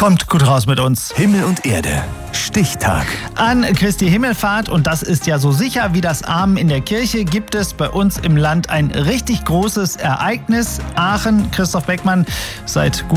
Kommt gut raus mit uns. Himmel und Erde. Stichtag. An Christi Himmelfahrt, und das ist ja so sicher wie das Amen in der Kirche, gibt es bei uns im Land ein richtig großes Ereignis. Aachen, Christoph Beckmann, seit